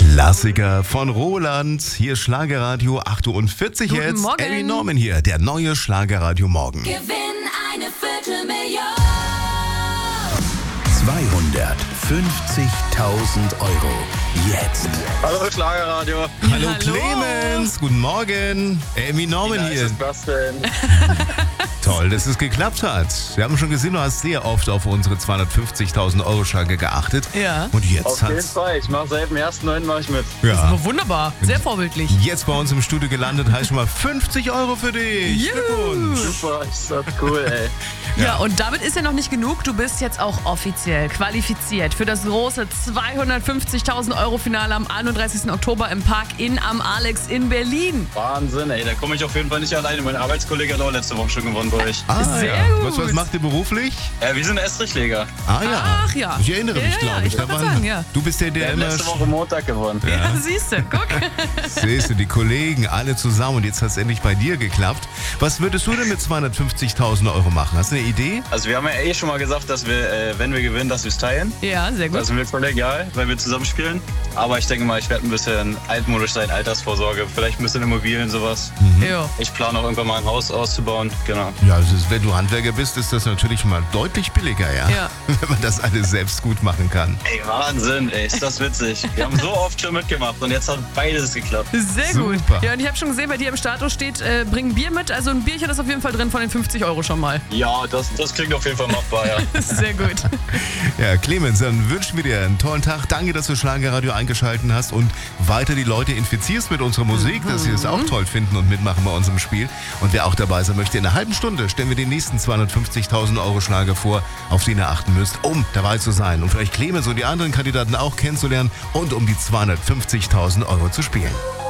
Klassiker von Roland. Hier Schlagerradio 8:40 Guten jetzt. Morgen. Abby Norman hier, der neue Schlagerradio Morgen. Gewinn eine Viertelmillion. 250.000 Euro. Jetzt. Hallo Schlagerradio. Hallo Hallo. Clemens, guten Morgen. Abby Norman Wie hier. nice ist das denn? Toll, dass es geklappt hat. Wir haben schon gesehen, du hast sehr oft auf unsere 250.000 Euro Schlager geachtet. Ja. Und jetzt Auf jeden hat's... Fall. Ich mache seit dem 1.9. mache ich mit. Das ist Ja. aber wunderbar. Sehr vorbildlich. Jetzt bei uns im Studio gelandet, heißt schon mal 50 Euro für dich. Juhu. Glückwunsch. Super, ist das cool, ey. Ja, und damit ist ja noch nicht genug. Du bist jetzt auch offiziell qualifiziert für das große 250.000 Euro Finale am 31. Oktober im Park am Alex in Berlin. Wahnsinn, ey. Da komme ich auf jeden Fall nicht alleine. Mein Arbeitskollege hat auch letzte Woche schon gewonnen bei euch. Sehr ja. gut. Was macht ihr beruflich? Wir sind Estrichleger. Ah ja. Ach ja. Ich erinnere mich, Ja, glaube ich. ich wollte gerade sagen, ja. Du bist der Wir haben immer... letzte Woche Montag gewonnen. Ja, siehst du, guck. Siehst du, die Kollegen, alle zusammen und jetzt hat es endlich bei dir geklappt. Was würdest du denn mit 250.000 Euro machen? Hast du eine Idee? Also wir haben ja schon mal gesagt, dass wir, wenn wir gewinnen, dass wir es teilen. Ja, sehr gut. Das ist mir kollegial, weil wir zusammen spielen. Aber ich denke mal, ich werde ein bisschen altmodisch sein, Altersvorsorge. Vielleicht ein bisschen Immobilien, sowas. Ja. Ich plane auch irgendwann mal ein Haus auszubauen. Genau. Ja, also wenn du Handwerker bist, ist das natürlich mal deutlich billiger, ja? Ja. Wenn man das alles selbst gut machen kann. Ey, Wahnsinn, ey, ist das witzig. Wir haben so oft schon mitgemacht und jetzt hat beides geklappt. Sehr Super. gut. Ja, und ich habe schon gesehen, bei dir im Status steht, bring Bier mit. Also ein Bierchen ist auf jeden Fall drin von den 50 Euro schon mal. Ja, das klingt auf jeden Fall machbar, ja. Sehr gut. Ja, Clemens, dann wünschen wir dir einen tollen Tag. Danke, dass du Schlagerradio eingeschaltet hast und weiter die Leute infizierst mit unserer Musik, dass sie es auch toll finden und mitmachen bei unserem Spiel. Und wer auch dabei sein möchte, in einer halben Stunde stellen wir den nächsten 250.000 Euro Schlager vor, auf den ihr achten müsst, um dabei zu sein. Und vielleicht Clemens und die anderen Kandidaten auch kennenzulernen und um die 250.000 Euro zu spielen.